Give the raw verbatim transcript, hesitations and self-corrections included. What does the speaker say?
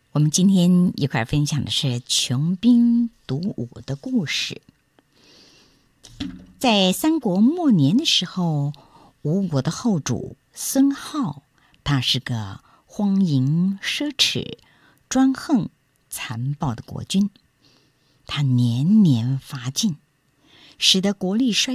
我们今天一块分享的是穷兵黩武的故事。在三国末年的时候，吴国的后主孙皓，他是个荒淫奢侈、专横残暴的国君，他年年伐晋，使得国力衰